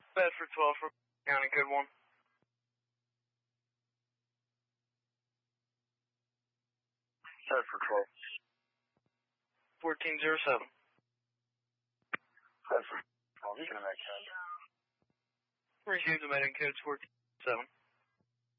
Bedford 12 for County Code 1. Bedford 12. 1407. Bedford 12, you can make that. Received the meeting codes 1407.